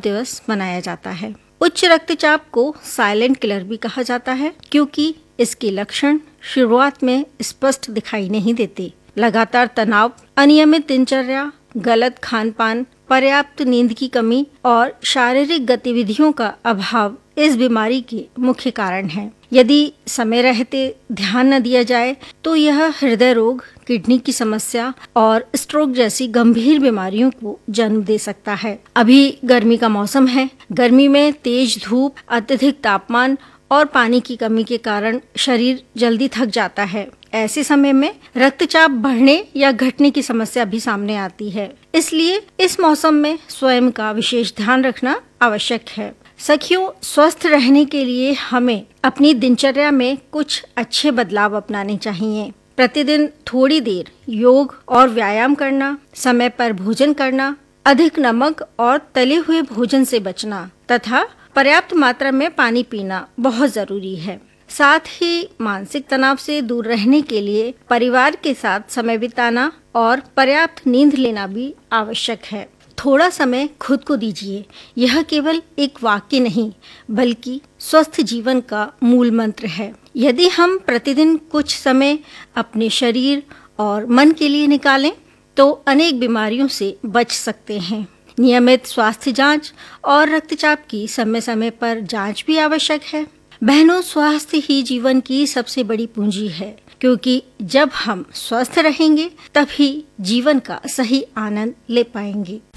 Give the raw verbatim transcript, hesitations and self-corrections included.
दिवस मनाया जाता है। उच्च रक्तचाप को साइलेंट किलर भी कहा जाता है क्योंकि इसके लक्षण शुरुआत में स्पष्ट दिखाई नहीं देते। लगातार तनाव, अनियमित दिनचर्या, गलत खान पान, पर्याप्त नींद की कमी और शारीरिक गतिविधियों का अभाव इस बीमारी के मुख्य कारण हैं। यदि समय रहते ध्यान न दिया जाए तो यह हृदय रोग, किडनी की समस्या और स्ट्रोक जैसी गंभीर बीमारियों को जन्म दे सकता है। अभी गर्मी का मौसम है। गर्मी में तेज धूप, अत्यधिक तापमान और पानी की कमी के कारण शरीर जल्दी थक जाता है। ऐसे समय में रक्तचाप बढ़ने या घटने की समस्या भी सामने आती है। इसलिए इस मौसम में स्वयं का विशेष ध्यान रखना आवश्यक है। सखियों, स्वस्थ रहने के लिए हमें अपनी दिनचर्या में कुछ अच्छे बदलाव अपनाने चाहिए। प्रतिदिन थोड़ी देर योग और व्यायाम करना, समय पर भोजन करना, अधिक नमक और तले हुए भोजन से बचना तथा पर्याप्त मात्रा में पानी पीना बहुत जरूरी है। साथ ही मानसिक तनाव से दूर रहने के लिए परिवार के साथ समय बिताना और पर्याप्त नींद लेना भी आवश्यक है। थोड़ा समय खुद को दीजिए। यह केवल एक वाक्य नहीं बल्कि स्वस्थ जीवन का मूल मंत्र है। यदि हम प्रतिदिन कुछ समय अपने शरीर और मन के लिए निकालें तो अनेक बीमारियों से बच सकते हैं। नियमित स्वास्थ्य जांच और रक्तचाप की समय समय पर जांच भी आवश्यक है। बहनों, स्वास्थ्य ही जीवन की सबसे बड़ी पूंजी है क्योंकि जब हम स्वस्थ रहेंगे तभी जीवन का सही आनंद ले पाएंगे।